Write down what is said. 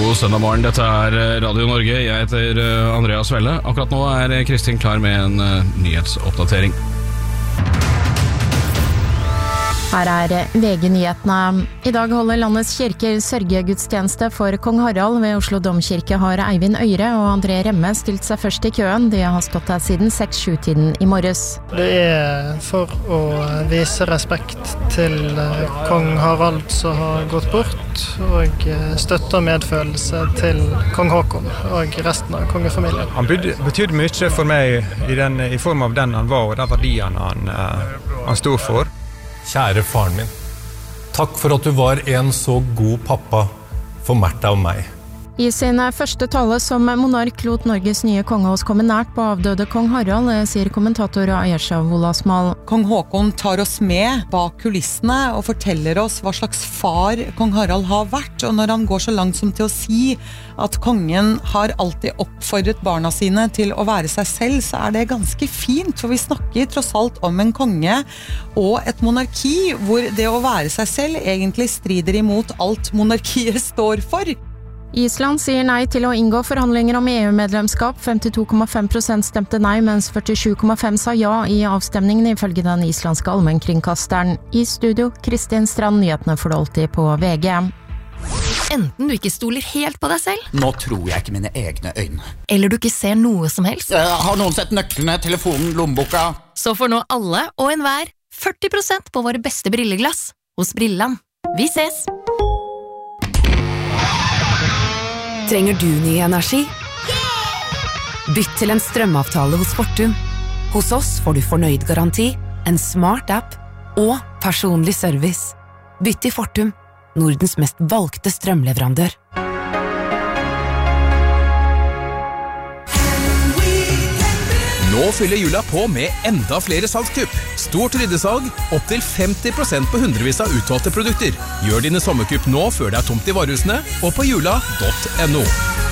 God søndag morgen, dette Radio Norge. Jeg heter Andreas Velle. Akkurat nå Kristin klar med en nyhetsoppdatering. Her VG-nyhetene. I dag holder landets kirker sørgegudstjeneste for kong Harald. Ved Oslo Domkirke har Eivind Øyre og André Remme stilt seg først i køen. De har stått der siden 6-7-tiden i morges. Det for å vise respekt til kong Harald som har gått bort, og støtte og medfølelse til kong Håkon og resten av kongefamilien. Han betydde mye for meg i form av den han var, og de verdiene han stod for. Kjære faren min, takk for at du var en så god pappa for Märtha og meg. I sin første tale som monark lot Norges nye kongehus komme nært på avdøde kong Harald, sier kommentator Ayesha Wolasmal. Kong Håkon tar oss med bak kulissene og forteller oss hva slags far kong Harald har vært, og når han går så langt som til å si at kongen har alltid oppfordret barna sine til å være seg selv, så det ganske fint, for vi snakker tross alt om en konge og et monarki, hvor det å være seg selv egentlig strider imot alt monarkiet står for. Island sier nei til å inngå forhandlinger om EU-medlemskap. 52,5% stemte nei, mens 47,5% sa ja i avstemningen, ifølge den islandske allmennkringkasteren. I studio, Kristin Strand, nyhetene får du alltid på VG. Enten du ikke stoler helt på deg selv. Nå tror jeg ikke mine egne øyne. Eller du ikke ser noe som helst. Har noen sett nøklene, telefonen, lommeboka? Så får nå alle og enhver 40% på våre beste brilleglass hos Brilland. Vi ses! Trenger du ny energi? Bytt til en strømavtale hos Fortum. Hos oss får du fornøyd garanti, en smart app og personlig service. Bytt til Fortum, Nordens mest valgte strømleverandør. Nå fyller jula på med enda flere salgskupp. Stort ryddesalg, opp til 50% på hundrevis av utvalgte produkter. Gjør dine sommerkupp nå før det tomt i varehusene og på jula.no.